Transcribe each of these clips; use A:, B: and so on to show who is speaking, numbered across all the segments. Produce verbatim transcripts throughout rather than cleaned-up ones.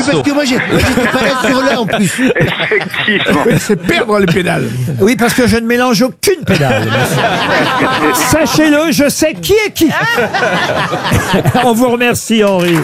A: Oui, parce que moi, j'ai, moi, j'étais pas là sur l'heure en plus.
B: Effectivement.
C: Oui, c'est perdre les pédales.
D: Oui, parce que je ne mélange aucune pédale. Sachez-le, je sais qui est qui. On vous remercie, Henri.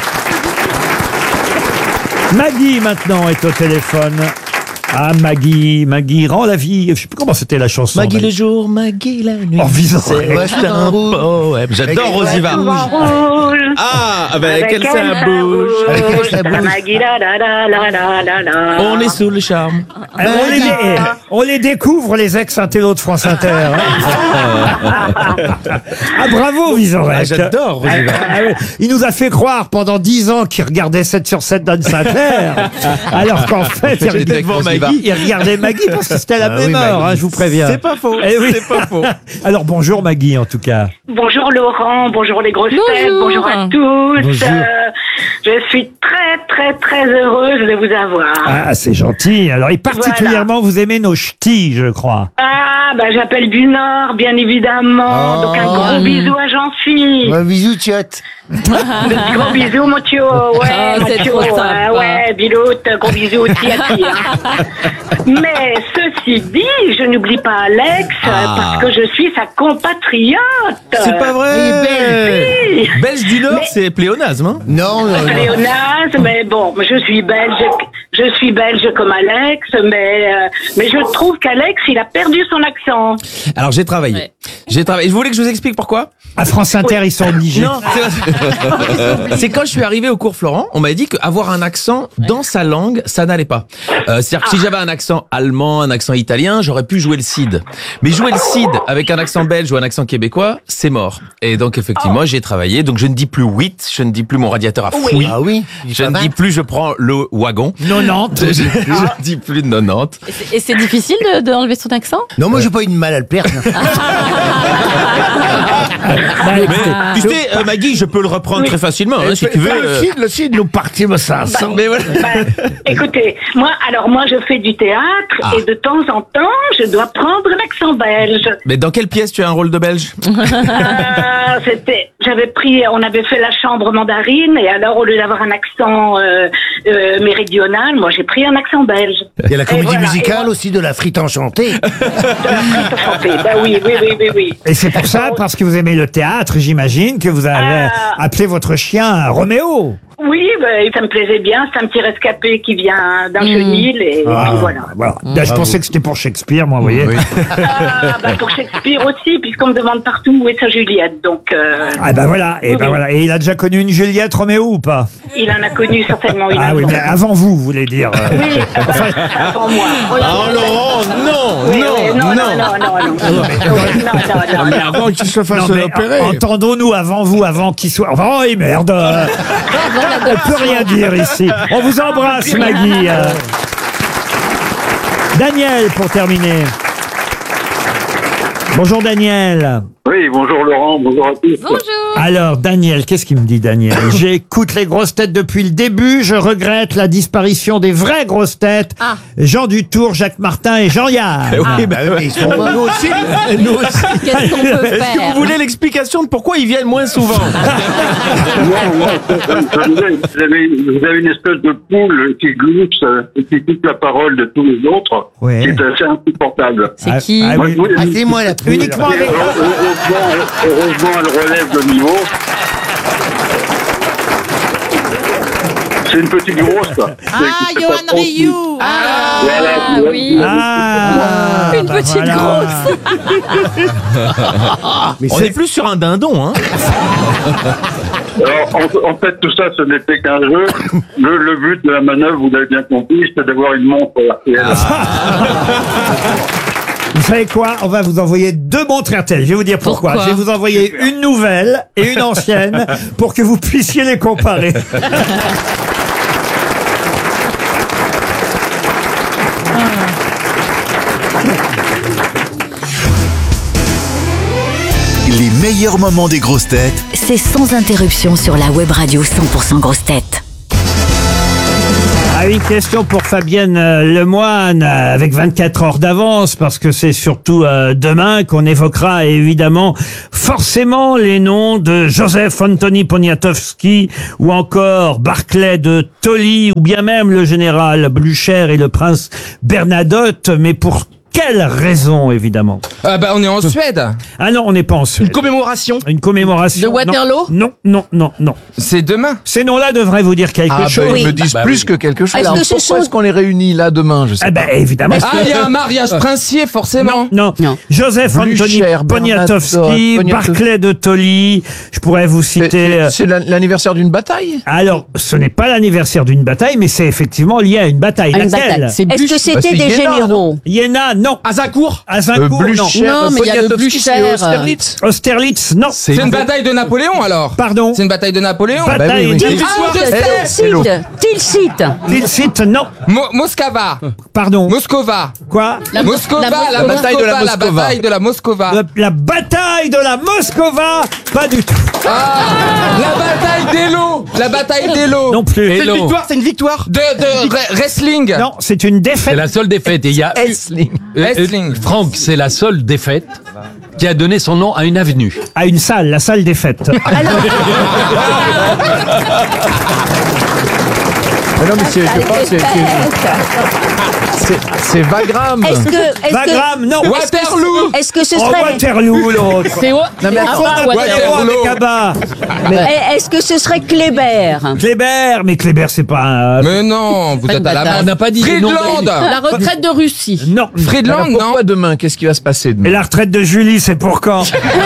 D: Maggie, maintenant, est au téléphone. Ah, Maggie, Maggie rend la vie. Je sais plus comment c'était la chanson.
A: Maggie le jour, Maggie la nuit.
D: Oh, visant.
A: C'est un poème.
E: J'adore Rosiva. Ah, avec elle, ça bouge.
A: Avec elle, ça bouge.
B: Maggie, la, la, la, la, la, la, la.
E: On est sous le charme.
D: Eh, on, les dé- on les découvre, les ex-intellos de France Inter. hein. Ah, bravo, Vizorek.
E: Ah, j'adore Rosiva.
D: Ah, oui. Il nous a fait croire pendant dix ans qu'il regardait sept sur sept d'Anne Sinclair. Alors qu'en fait, il
E: J'étais devant
D: regardait,
E: Maggie.
D: il regardait Maggie parce que c'était la
A: Ah
D: même
A: oui,
D: heure,
A: Maggie.
D: hein, je vous préviens.
E: C'est pas faux.
D: Eh oui.
E: C'est pas faux.
D: Alors bonjour Maggie, en tout cas.
B: Bonjour Laurent, bonjour les grosses têtes,
F: Bonjour.
B: bonjour à tous.
D: Bonjour.
B: Euh, je suis très très très heureuse de vous avoir.
D: Ah, c'est gentil. Alors, et particulièrement, vous aimez nos ch'tis, je crois.
B: Ah, bah j'appelle du Nord, bien évidemment.
A: Oh.
B: Donc un gros bisou à Jean-Philippe.
A: Ouais, bisous, tchot.
B: Gros bisous, mon tio. Ouais,
F: Ah,
B: mon
F: c'est
B: tio.
F: trop sympa.
B: Ouais, ouais, Biloute, gros bisous aussi à ti. Hein. Mais ceci dit, je n'oublie pas Alex
E: Ah.
B: parce que je suis sa compatriote.
E: C'est pas vrai.
B: Oui.
E: Belge du Nord,
B: Mais-
E: c'est pléonasme. Hein.
A: Non, non, non.
B: Pléonasme, mais bon, je suis belge, je suis belge comme Alex, mais euh, mais je trouve qu'Alex, il a perdu son accent.
E: Alors j'ai travaillé.
F: Ouais.
E: J'ai travaillé. Vous voulez que je vous explique pourquoi?
D: À France Inter, ils sont obligés.
E: Non, c'est- c'est quand je suis arrivé au cours Florent, on m'a dit qu'avoir un accent dans sa langue, ça n'allait pas. Euh, C'est-à-dire que si j'avais un accent allemand, un accent italien, j'aurais pu jouer le cid. Mais jouer le cid avec un accent belge ou un accent québécois, c'est mort. Et donc effectivement, j'ai travaillé. Donc je ne dis plus huit, je ne dis plus mon radiateur à fouille.
A: Ah oui.
E: Je ne dis plus je prends le wagon.
D: nonante.
E: Je, je ne dis plus nonante.
F: Et c'est- Et c'est difficile de- d'enlever son accent?
A: Non, moi, j'ai pas eu de mal à le perdre.
D: Bah,
E: Mais
D: écoutez,
E: tu sais, euh, Maggie, je peux le reprendre très facilement, hein, si tu veux.
C: Le
E: euh.
C: Cid, le Cid nous partit, mais ça sent.
E: Mais voilà.
B: Bah, écoutez, moi, alors moi, je fais du théâtre
E: Ah.
B: et de temps en temps, je dois prendre l'accent belge.
E: Mais dans quelle pièce tu as un rôle de belge?
B: Euh, c'était, j'avais pris, on avait fait la chambre mandarine et alors au lieu d'avoir un accent euh, euh, méridional, moi j'ai pris un accent belge.
A: Il y a la comédie
B: Et voilà,
A: musicale
B: et moi-
A: aussi de la frite enchantée.
B: De la frite enchantée. Bah oui, oui, oui, oui, oui.
D: Et c'est pour ça, parce que vous aimez le théâtre, j'imagine, que vous avez
B: Ah.
D: appelé votre chien Roméo.
B: Oui, bah, ça me plaisait bien. C'est un petit rescapé qui vient d'un chenil et,
D: Ah,
B: puis voilà.
D: voilà. Là, je pensais que c'était pour Shakespeare, moi, vous voyez.
B: Ah, bah, pour Shakespeare aussi, puisqu'on me demande partout où est sa Juliette. Donc, euh,
D: Ah ben voilà, et ben
B: Oui.
D: voilà. Et il a déjà connu une Juliette Roméo ou pas?
B: il en a connu certainement une
D: Ah oui,
B: avant.
D: mais avant vous, vous voulez dire. euh.
B: Oui, avant moi.
E: Oh Laurent, non,
B: Oui,
E: non,
B: oui, non, non, non, non, non, non, non, non,
C: Mais
B: non.
C: avant qu'il se fasse
D: Non, mais
C: opérer.
D: en- entendons-nous avant vous, avant qu'il soit. Enfin, oh, et merde. euh, On peut rien dire ici. On vous embrasse, Maggie. euh. Daniel, pour terminer. Bonjour Daniel.
G: Oui, bonjour Laurent, bonjour à tous.
F: Bonjour.
D: Alors Daniel, qu'est-ce qu'il me dit Daniel? J'écoute les grosses têtes depuis le début, je regrette la disparition des vraies grosses têtes.
F: Ah.
D: Jean Dutour, Jacques Martin et Jean-Yann.
E: Oui, bah, oui.
A: Ils sont
E: Nous aussi, nous aussi.
F: Qu'est-ce qu'on peut
E: Est-ce que
F: faire?
E: vous voulez l'explication de pourquoi ils viennent moins souvent?
G: Non, non, ça- ça- ça vous avez- vous avez, vous avez une espèce de poule qui glousse euh, et qui coupe la parole de tous les autres,
D: Ouais.
G: qui est assez insupportable.
F: C'est
D: Ah,
F: qui?
D: ah,
G: Moi,
D: oui.
G: je voulais-
A: Ah, c'est moi la poule.
D: Uniquement
G: Et
D: avec.
G: heureusement, heureusement, elle relève le niveau. C'est une petite grosse, quoi.
F: Ah,
G: C'est- c'est pas
F: Johan
G: trop-
F: Rioux. Ah,
G: Voilà,
F: oui.
D: Ah,
F: Une
D: bah
F: petite
D: voilà.
F: grosse.
E: On est plus sur un dindon, hein.
G: Alors, en, en fait, tout ça, ce n'était qu'un jeu. Le, le but de la manœuvre, vous l'avez bien compris, c'était d'avoir une montre R T L.
D: Vous savez quoi? On va vous envoyer deux montres R T L. Je vais vous dire pourquoi.
F: Pourquoi
D: Je vais vous envoyer une nouvelle et une ancienne pour que vous puissiez les comparer.
H: Les meilleurs moments des grosses têtes
I: C'est sans interruption sur la web radio cent pour cent grosses têtes.
D: Ah, une question pour Fabienne euh, Lemoine, euh, avec vingt-quatre heures d'avance, parce que c'est surtout euh, demain qu'on évoquera évidemment forcément les noms de Joseph Anthony Poniatowski, ou encore Barclay de Tolly, ou bien même le général Blücher et le prince Bernadotte, mais pour quelle raison, évidemment?
I: Ah bah on est en Suède.
D: Ah non, on n'est pas en Suède.
C: Une commémoration.
D: Une commémoration.
F: De Waterloo?
D: Non, non, non, non.
I: C'est demain.
D: Ces noms-là devraient vous dire quelque
J: Ah,
D: chose.
J: bah, ils
F: Oui.
J: me disent
E: Bah
J: plus
E: oui.
J: que quelque chose.
F: Est-ce
J: Alors,
F: que ce
J: pourquoi
F: sont-
J: est-ce qu'on les réunit là demain? Je sais
D: Ah
J: pas.
D: ben évidemment.
I: Ah, il y a un mariage princier, forcément.
D: Non.
F: Non.
D: Joseph Anthony
J: Blücher,
D: Poniatowski,
J: Bernadotte,
D: Barclay de Tolly. Je pourrais vous
J: C'est-
D: citer. euh,
J: C'est c'est la- l'anniversaire d'une bataille.
D: Alors, ce n'est pas l'anniversaire d'une bataille, mais c'est effectivement lié à une bataille.
F: À une
D: Laquelle
F: bataille.
K: C'est
F: Est-ce que
J: Bah,
F: c'était
J: c'est
F: des
J: Iéna,
F: généraux?
D: Iéna, non.
C: Azincourt.
D: Azincourt, non.
J: Blücher,
F: Non, mais il y a le
J: Poniatowski, c'est
F: Blücher.
J: Austerlitz.
D: Austerlitz, non.
I: C'est une bataille de Napoléon alors.
D: Pardon.
I: C'est une bataille de Napoléon.
D: Bataille
J: Bah oui, oui.
D: de-
F: Tilsit,
I: Ah, je sais.
J: Hello.
F: Tilsit, Tilsit.
D: Tilsit, non.
I: Mo- Moscova.
D: Pardon.
I: Moscova.
D: Quoi?
F: La-
I: Moscova,
F: la-
I: la,
J: bataille de la
I: Moscova, la
J: Moscova.
I: bataille de la Moscova.
D: La, la bataille de la Moscova. Pas du tout.
I: Ah, la bataille d'Elo. La bataille d'Elo.
D: Non plus.
C: C'est une victoire, c'est une victoire.
I: De, de re- wrestling.
D: Non, c'est une
L: C'est
D: défaite.
L: la seule défaite. Et il y a
J: Essling.
L: Euh, euh,
I: Wrestling.
L: Franck, c'est la seule défaite qui a donné son nom à une avenue.
D: À une salle, la salle des fêtes.
J: Mais non, mais c'est, je pense, c'est, c'est, c'est, c'est Wagram.
F: Est-ce que, est-ce
D: Wagram, non.
I: Waterloo.
F: que, est-ce que ce
D: Oh,
F: serait,
D: Waterloo, l'autre.
K: C'est où
J: Non, mais attends,
K: Ah,
D: Waterloo
I: Waterloo.
D: avec Abba.
F: est-ce que ce serait Kléber?
D: Kléber, mais Kléber, c'est pas un...
I: Mais non, vous êtes à la
K: bataille.
I: main.
L: On n'a pas dit les noms
I: Friedland.
K: La retraite de Russie.
D: Non.
I: Friedland,
J: Alors,
I: non.
J: pourquoi demain? Qu'est-ce qui va se passer
D: Et
J: demain?
D: la retraite de Julie, c'est pour quand?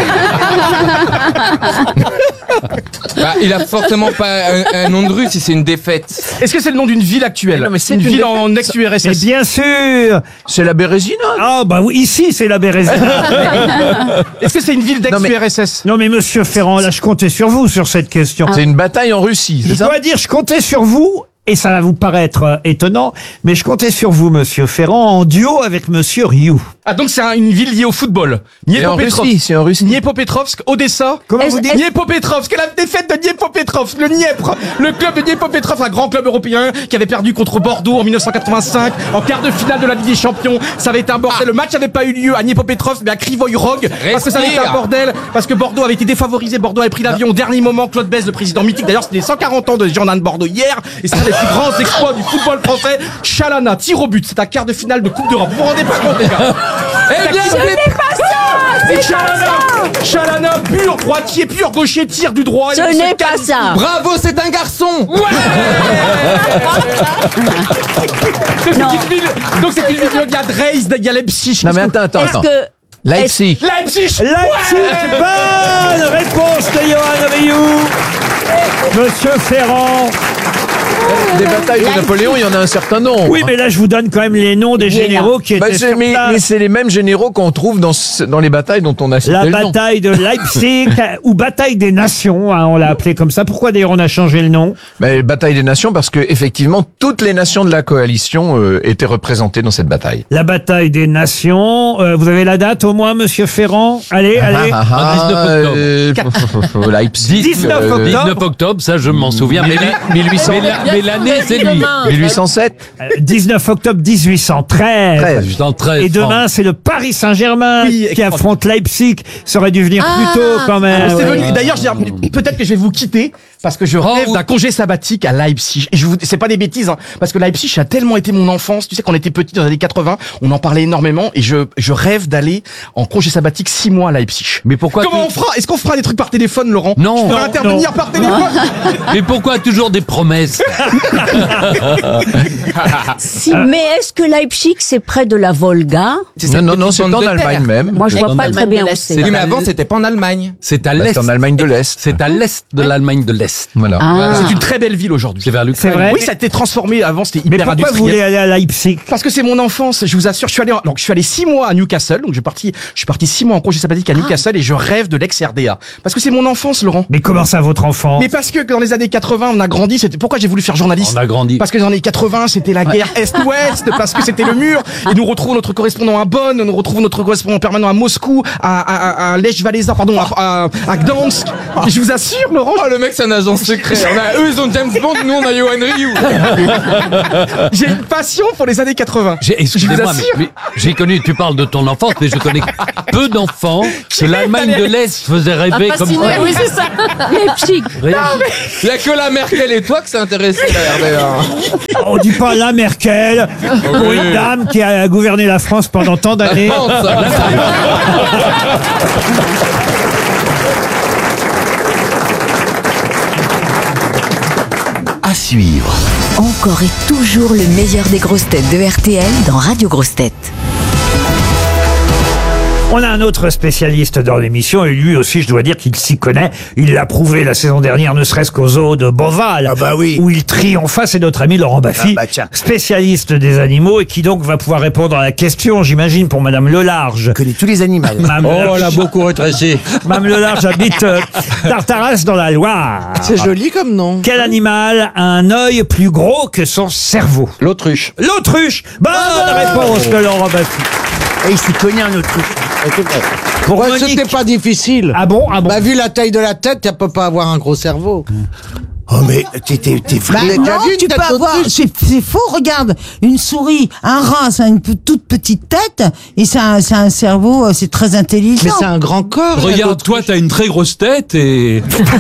I: Bah, il a forcément pas un, un nom de rue si c'est une défaite.
C: Est-ce que c'est le nom d'une ville actuelle?
J: Non, mais c'est
C: une
J: une
C: ville
J: défaite.
C: en ex-U R S
D: Mais
C: S.
D: bien sûr.
J: C'est la Bérésina.
D: Ah bah oui, ici c'est la Bérésina.
C: Est-ce que c'est une ville
J: Non, mais-
C: d'ex-U R S S?
D: Non mais monsieur Ferrand, là je comptais sur vous sur cette question.
J: C'est une bataille en Russie,
D: Je
J: c'est ça?
D: dois dire, je comptais sur vous, et ça va vous paraître euh, étonnant, mais je comptais sur vous, monsieur Ferrand, en duo avec monsieur Rioux.
C: Ah, donc c'est un- une ville liée au football.
J: C'est en Russie, c'est en Russie.
C: Dniepopetrovsk, Odessa.
D: Comment
F: Est-ce-
D: vous dites?
C: Dniepopetrovsk, la défaite de Dniepopetrovsk, le Dniepr, le club de Dniepopetrovsk, un grand club européen qui avait perdu contre Bordeaux en mille neuf cent quatre-vingt-cinq en quart de finale de la Ligue des Champions. Ça avait été un bordel. Le match n'avait pas eu lieu à Dniepopetrovsk, mais à Krivoy Rog, parce que ça avait été un bordel, parce que Bordeaux avait été défavorisé. Bordeaux avait pris l'avion au dernier moment. Claude Besse, le président mythique. D'ailleurs, c'était les cent quarante ans de Girondins de Bordeaux hier, et c'est un des plus grands exploits du football français. Chalana, tir au but, c'est un quart de finale de Coupe d'Europe. Vous vous rendez pas compte, les gars?
I: Eh bien,
C: Et Chalana, Chalana, pur droitier, pur gaucher, tire du droit.
F: Ce
C: et il se
F: n'est pas
C: qualifie.
F: ça.
I: bravo, c'est un garçon.
C: Ouais. Donc, c'est une ville, donc c'est une ville, il y a Dresde, il y a Leipzig.
J: Non, mais attends, attends,
F: Est-ce
J: attends.
F: que,
J: Leipzig.
C: Leipzig.
D: Leipzig, bonne réponse de Johan Rioux. Monsieur Ferrand.
J: Des batailles de Napoléon, il y en a un certain nombre.
D: Oui, mais là, je vous donne quand même les noms des
F: Iéna.
D: généraux qui
J: Bah,
D: étaient
J: c'est-
D: sur
J: mais,
D: place.
J: mais c'est les mêmes généraux qu'on trouve dans, ce- dans les batailles dont on a cité
D: La
J: le nom.
D: bataille de Leipzig, ou bataille des nations, hein, on l'a appelé comme ça. Pourquoi d'ailleurs on a changé le nom?
J: Mais bataille des nations parce que effectivement toutes les nations de la coalition euh, étaient représentées dans cette bataille.
D: La bataille des nations. Euh, vous avez la date au moins, monsieur Ferrand? Allez, allez.
J: Ah, ah,
L: En dix-neuf octobre.
J: euh, Leipzig.
D: dix-neuf
J: euh,
D: octobre.
L: dix-neuf octobre, ça je m'en souviens. Mais,
J: mille huit cents.
L: mais la- mais l'année, c'est lui.
J: mille huit cent sept.
D: Euh, dix-neuf octobre mille huit cent treize.
J: treize.
L: Je t'en treize,
D: Et demain,
L: Franck.
D: c'est le Paris Saint-Germain
C: Oui,
D: qui affronte Leipzig. Ça aurait dû venir
F: Ah,
D: plus tôt quand même.
C: C'est
D: ouais.
C: venu. D'ailleurs, je dis, peut-être que je vais vous quitter parce que je rêve d'un congé sabbatique à Leipzig. Et je vous, c'est pas des bêtises, hein, parce que Leipzig a tellement été mon enfance. Tu sais, quand on était petit dans les années quatre-vingts, on en parlait énormément, et je, je rêve d'aller en congé sabbatique six mois à Leipzig.
L: Mais pourquoi
C: Comment
L: tu-
C: on fera? Est-ce qu'on fera des trucs par téléphone, Laurent?
L: Non.
C: Je peux
L: Non,
C: intervenir
D: non.
C: par téléphone.
L: Mais pourquoi toujours des promesses?
F: si, mais est-ce que Leipzig, c'est près de la Volga?
J: Non, non, non, c'est en Allemagne même.
F: Moi, je vois
K: En
F: pas
K: Allemagne
F: très bien
K: de
F: où
K: l'Est.
F: c'est.
I: Oui, mais avant, c'était pas en Allemagne.
L: C'est à
J: Bah,
L: l'est.
J: c'est en Allemagne de l'Est.
L: C'est à l'est de l'Allemagne de l'Est.
J: Voilà.
F: Ah.
C: C'est une très belle ville aujourd'hui.
L: C'est vers
D: C'est
L: l'Ukraine.
D: vrai?
C: Oui, ça a été transformé. Avant, c'était
D: Mais
C: hyper
D: pourquoi vous
C: industriel.
D: voulez aller à Leipzig?
C: Parce que c'est mon enfance, je vous assure. Je suis allé, en- donc je suis allé six mois à Newcastle, donc je suis parti, je suis parti six mois en congé sabbatique à Newcastle et je rêve de l'ex-R D A. Parce que c'est mon enfance, Laurent.
D: Mais comment ça, votre enfant?
C: Mais parce que dans les années quatre-vingts, on a grandi. C'était pourquoi j'ai voulu faire journaliste.
L: On a grandi.
C: Parce que dans les années quatre-vingts, c'était la guerre Est-Ouest, parce que c'était le mur. Et nous retrouvons notre correspondant à Bonn, nous retrouvons notre correspondant permanent à Moscou, à, à, à, à Lech Walesa, pardon, à, à, à Gdansk. Et je vous assure, Laurent.
I: Oh, le mec, c'est un agent agents secrets. On a, eux, ils ont James Bond, nous, on a Yoann Ryu.
C: J'ai une passion pour les années quatre-vingts.
L: J'ai- Excusez-moi, mais, mais j'ai connu, tu parles de ton enfance, mais je connais peu d'enfants que l'Allemagne de l'Est faisait rêver comme ça.
F: Oui, c'est ça. Leipzig.
I: Il y a que la Merkel et toi que c'est intéressé, la R D A.
D: On dit pas la Merkel pour une dame qui a gouverné la France pendant tant d'années.
H: À suivre.
K: Encore et toujours le meilleur des grosses têtes de R T L dans Radio Grosses Têtes.
D: On a un autre spécialiste dans l'émission et lui aussi, je dois dire qu'il s'y connaît. Il l'a prouvé la saison dernière, ne serait-ce qu'au zoo de Beauval,
A: Ah bah oui.
D: où il triompha. C'est notre ami Laurent Baffy,
A: Ah bah tiens.
D: spécialiste des animaux et qui donc va pouvoir répondre à la question, j'imagine, pour Madame Lelarge.
A: Je connais tous les animaux.
D: Madame
L: Oh,
D: Lelarge-
L: elle a beaucoup rétréci.
D: Madame Lelarge habite euh, Tartaras dans la Loire.
M: C'est joli comme nom.
D: Quel animal a un œil plus gros que son cerveau?
J: L'autruche.
D: L'autruche. Bonne réponse de Laurent Baffy.
A: Et il s'y connaît un autruche.
D: Pour
M: Ouais,
D: Monique-
M: c'était pas difficile.
D: Ah bon, ah bon.
M: Bah, vu la taille de la tête, tu peux pas avoir un gros cerveau.
A: Oh mais t'es t'es t'es
N: Bah
A: vrai.
N: non, tu peux avoir, c'est c'est faux, regarde, une souris, un rat, ça a une pe- toute petite tête, et ça a, ça a un cerveau, euh, c'est très intelligent.
M: Mais c'est un grand corps.
L: Regarde, toi, t'as une très grosse tête et...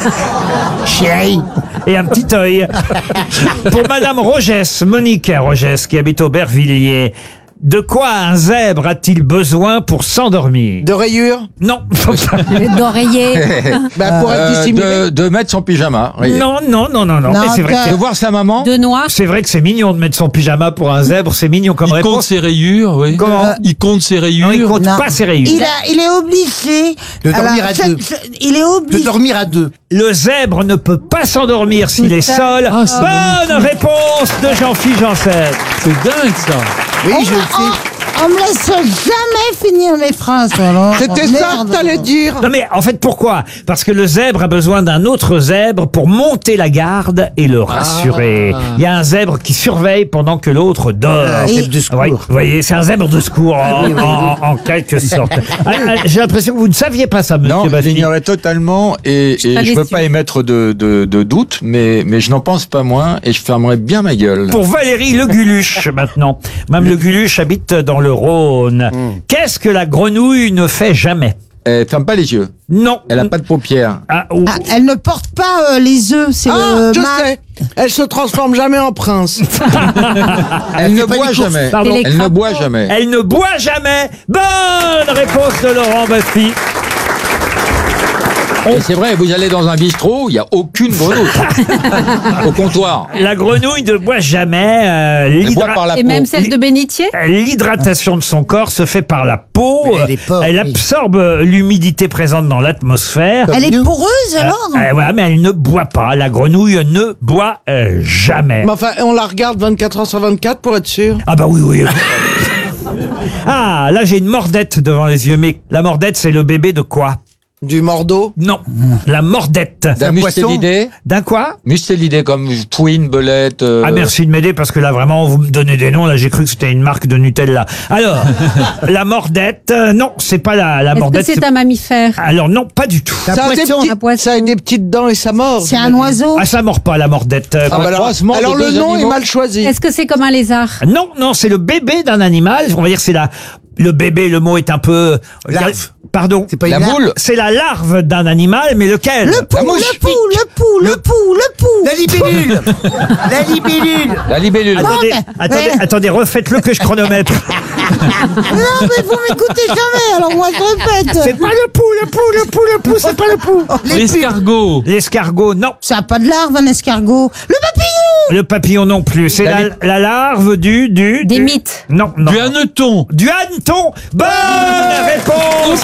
A: Chérie.
D: Et un petit œil. Pour Madame Rogès, Monique Rogès, qui habite Aubervilliers. De quoi un zèbre a-t-il besoin pour s'endormir?
M: De rayures.
D: Non.
F: D'oreiller.
M: Bah, pour être
J: Euh,
M: dissimulé.
J: de, de mettre son pyjama. voyez.
D: Non, non, non, non, non.
N: Non,
D: Mais c'est vrai
N: t'as-
D: que
J: De voir sa maman.
F: De noix.
D: c'est vrai que c'est mignon de mettre son pyjama pour un zèbre. C'est mignon comme
L: Il compte
D: réponse.
L: ses rayures, oui.
D: Comment?
L: Il compte ses rayures.
D: Non, il compte
N: Non.
D: pas ses rayures.
N: Il, a, il est obligé.
A: De dormir à
N: ça-
A: deux.
N: ça- Il est
A: De
N: obligé.
A: dormir à deux.
D: Le zèbre ne peut pas s'endormir s'il est seul.
L: Ah, c'est
D: Bonne réponse de Jean-Philippe Janssen.
L: C'est dingue, ça.
A: Oui,
N: on,
A: je le
N: me-
A: sais.
N: on, on me laisse jamais finir mes phrases, alors.
M: C'était
N: Oh,
M: ça
N: merde.
M: que t'allais dire.
D: Non mais en fait pourquoi? Parce que le zèbre a besoin d'un autre zèbre pour monter la garde et le rassurer. Il y a un zèbre qui surveille pendant que l'autre dort.
A: Un zèbre de secours.
D: Ouais, vous voyez, c'est un zèbre de secours en, en- en quelque sorte. Ah, ah, J'ai l'impression que vous ne saviez pas ça, Monsieur
J: Non, je
D: Baffy.
J: l'ignorais totalement et,
F: suis
J: et
F: pas
J: je veux
F: déçue.
J: pas émettre de, de, de doute, mais, mais je n'en pense pas moins et je fermerai bien ma gueule.
D: Pour Valérie Le Guluche maintenant. Mme Le Guluche habite dans le Rhône. Qu'est-ce que la grenouille ne fait jamais?
J: Elle ferme pas les yeux.
D: Non.
J: Elle a pas de paupières.
D: Ah, ou-
N: Ah, elle ne porte pas euh, les œufs, c'est
M: Ah,
N: le
M: je
N: mâle.
M: sais. Elle se transforme jamais en prince.
J: Elle ne
A: fait pas
J: boit
A: les courses.
J: jamais.
D: Pardon.
F: Et les
J: Elle ne boit
F: crapauds.
J: jamais.
D: Elle ne boit jamais. Bonne réponse de Laurent Baffy.
J: Et c'est vrai, vous allez dans un bistrot, il n'y a aucune grenouille au comptoir.
D: La grenouille ne boit jamais. euh,
J: Elle boit
D: l'hydra-
J: par la
F: Et
J: peau.
F: même celle de bénitier.
D: L'hydratation de son corps se fait par la peau.
A: Mais elle est pauvre,
D: Elle
A: oui.
D: absorbe l'humidité présente dans l'atmosphère.
N: Elle est
A: nous.
N: poreuse, alors
D: Euh, voilà, mais elle ne boit pas. La grenouille ne boit euh, jamais.
M: Mais enfin, on la regarde vingt-quatre heures sur vingt-quatre pour être sûr.
D: Ah bah oui, oui. Ah, là j'ai une mordette devant les yeux. Mais la mordette, c'est le bébé de quoi?
M: Du mordeau.
D: Non, la mordette.
J: D'un mustélidé.
D: D'un quoi?
J: Mustélidé comme Twin, Belette. euh,
D: Ah merci de m'aider parce que là vraiment vous me donnez des noms, là j'ai cru que c'était une marque de Nutella. Alors, la mordette, euh, non, c'est pas la, la
F: Est-ce que
D: mordette.
F: c'est un mammifère?
D: Alors non, pas du tout.
A: Un
M: Ça a, des
A: poisson.
M: petites,
F: Un poisson.
M: ça a des petites dents et ça mord.
N: C'est un oiseau.
D: Ah ça mord pas la mordette. Euh,
M: Ah, bah alors
J: croisement de
M: alors le
J: deux
M: nom
J: animaux.
M: est mal choisi.
F: Est-ce que c'est comme un lézard?
D: Non, non, c'est le bébé d'un animal. On va dire que c'est la le bébé. Le mot est un peu.
A: Larve.
D: Pardon.
A: C'est pas
J: La
A: une larve.
J: moule.
D: C'est la larve d'un animal, mais lequel?
N: Le pou,
A: mouche.
N: le pou, le pou, le pou, le pou.
A: La libellule. La libellule.
J: La libellule.
D: Attendez,
N: mais-
D: attendez,
N: ouais.
D: attendez, refaites-le que je chronomètre.
N: Non, mais vous m'écoutez jamais, alors moi je répète.
D: C'est pas le pou, le pou, le pou, le pou, c'est pas le pou.
L: L'escargot.
D: L'escargot, non.
N: Ça n'a pas de larve, un escargot. Le papillon.
D: Le papillon non plus. C'est la, la larve du, du,
F: Des
D: du-
F: mythes.
D: Non, non.
L: Du hanneton.
D: Du hanneton. Bonne réponse.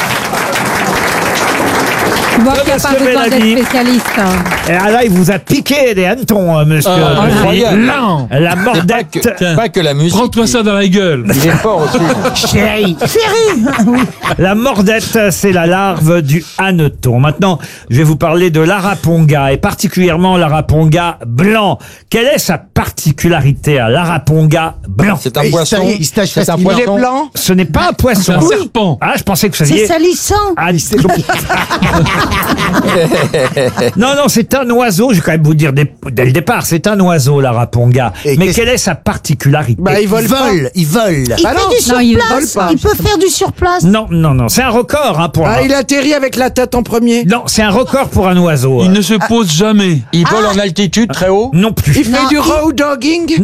F: Tu vois qu'il n'y a
D: Parce
F: pas
D: que
F: besoin
D: Mélanie-
F: d'être spécialiste. hein.
D: Et ah là, il vous a piqué des hannetons, euh, monsieur.
J: Ah,
D: Baffy.
J: incroyable.
L: Non.
D: La
J: C'est pas
D: mordette.
J: que, pas que la musique.
L: Prends-toi ça dans la gueule.
J: Il est fort aussi.
A: Chérie.
N: Chérie.
D: La mordette, c'est la larve du hanneton. Maintenant, je vais vous parler de l'araponga, et particulièrement l'araponga blanc. Quelle est sa particularité à l'araponga blanc?
J: C'est un
A: Il
J: poisson.
A: se- il se tâche
J: C'est un
A: facilement.
M: Il est
J: poisson.
M: blanc.
D: Ce n'est pas un poisson.
L: C'est un serpent.
D: Ah, je pensais que vous
N: C'est
D: saviez.
N: salissant.
D: Ah, c'est Non, non, c'est un oiseau, je vais quand même vous dire dès, dès le départ, c'est un oiseau, la raponga.
A: Et
D: Mais
A: qu'est-ce-
D: quelle est sa particularité?
M: Bah, il vole
A: Il
M: pas.
A: vole, il vole.
N: Il
M: Bah
N: fait
M: non,
N: du
M: non, il
N: surplace.
M: vole pas.
N: Il peut faire du surplace.
D: Non, non, non, c'est un record hein, pour
M: Ah,
D: un...
M: il atterrit avec la tête en premier.
D: Non, c'est un record pour un oiseau.
L: Il ne se pose jamais.
I: Il vole en altitude très haut.
D: Non plus.
M: Il fait
N: Non,
M: du
N: il-
M: road dogging.